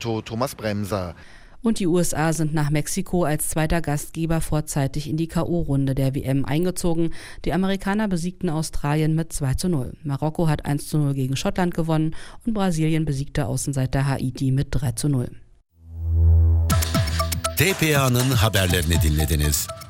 Thomas Bremser. Und die USA sind nach Mexiko als zweiter Gastgeber vorzeitig in die K.O.-Runde der WM eingezogen. Die Amerikaner besiegten Australien mit 2:0. Marokko hat 1:0 gegen Schottland gewonnen und Brasilien besiegte Außenseiter Haiti mit 3:0. TPA'nın haberlerini dinlediniz.